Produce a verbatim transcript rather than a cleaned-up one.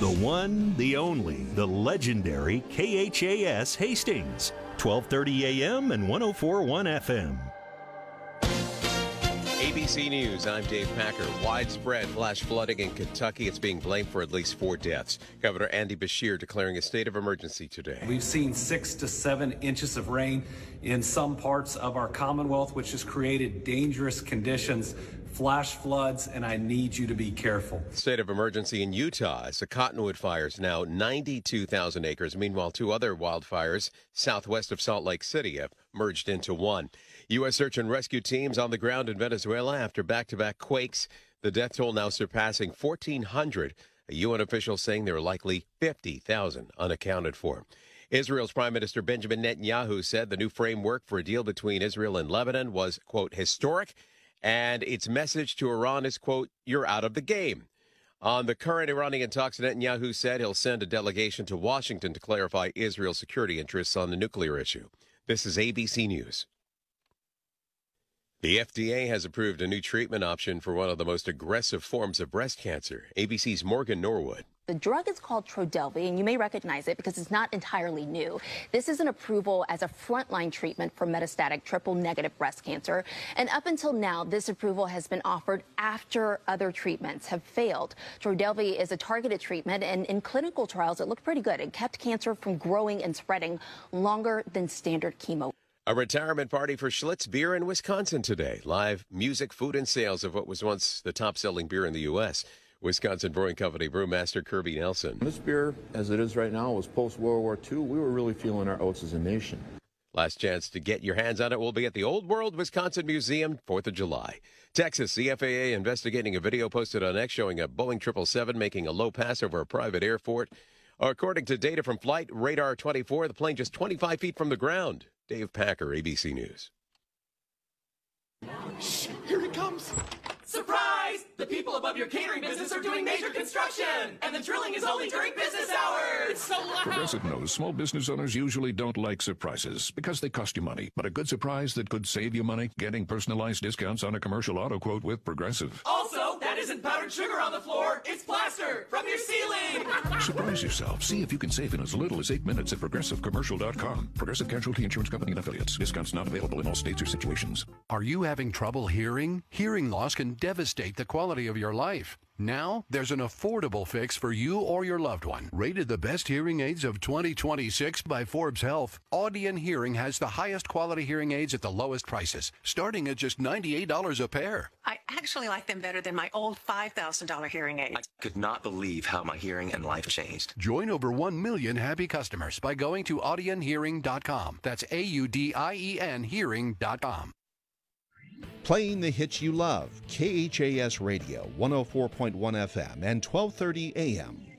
The one, the only, the legendary K H A S Hastings, twelve thirty A M and one oh four point one F M. A B C News, I'm Dave Packer. Widespread flash flooding in Kentucky. It's being blamed for at least four deaths. Governor Andy Beshear declaring a state of emergency today. We've seen six to seven inches of rain in some parts of our Commonwealth, which has created dangerous conditions, flash floods, and I need you to be careful. State of emergency in Utah as the Cottonwood fires now ninety-two thousand acres. Meanwhile, two other wildfires southwest of Salt Lake City have merged into one. U S search and rescue teams on the ground in Venezuela after back-to-back quakes. The death toll now surpassing fourteen hundred. A U N official saying there are likely fifty thousand unaccounted for. Israel's Prime Minister Benjamin Netanyahu said the new framework for a deal between Israel and Lebanon was, quote, historic, and its message to Iran is, quote, you're out of the game. On the current Iranian talks, Netanyahu said he'll send a delegation to Washington to clarify Israel's security interests on the nuclear issue. This is A B C News. The F D A has approved a new treatment option for one of the most aggressive forms of breast cancer. A B C's Morgan Norwood. The drug is called Trodelvy, and you may recognize it because it's not entirely new. This is an approval as a frontline treatment for metastatic triple-negative breast cancer. And up until now, this approval has been offered after other treatments have failed. Trodelvy is a targeted treatment, and in clinical trials, it looked pretty good. It kept cancer from growing and spreading longer than standard chemo. A retirement party for Schlitz Beer in Wisconsin today. Live music, food, and sales of what was once the top-selling beer in the U S Wisconsin Brewing Company brewmaster Kirby Nelson. This beer, as it is right now, was post-World War Two. We were really feeling our oats as a nation. Last chance to get your hands on it will be at the Old World Wisconsin Museum, fourth of July. Texas, the F A A investigating a video posted on X showing a Boeing triple seven making a low pass over a private airport. According to data from Flight Radar twenty-four, the plane just twenty-five feet from the ground. Dave Packer, A B C News. Shh, here it comes. Surprise! The people above your catering business are doing major construction, and the drilling is only during business hours. It's so loud. Progressive knows small business owners usually don't like surprises because they cost you money. But a good surprise that could save you money, getting personalized discounts on a commercial auto quote with Progressive. Also, that isn't powdered sugar on the floor. It's plaster from your ceiling. Surprise yourself. See if you can save in as little as eight minutes at progressive commercial dot com. Progressive Casualty Insurance Company and affiliates. Discounts not available in all states or situations. Are you having trouble hearing? Hearing loss can devastate the quality of your life. Now, there's an affordable fix for you or your loved one. Rated the best hearing aids of twenty twenty-six by Forbes Health, Audion Hearing has the highest quality hearing aids at the lowest prices, starting at just ninety-eight dollars a pair. I actually like them better than my old five thousand dollars hearing aid. I could not believe how my hearing and life changed. Join over one million happy customers by going to audion hearing dot com. That's A U D I E N hearing dot com. Playing the hits you love. K H A S Radio, one oh four point one F M and twelve thirty A M.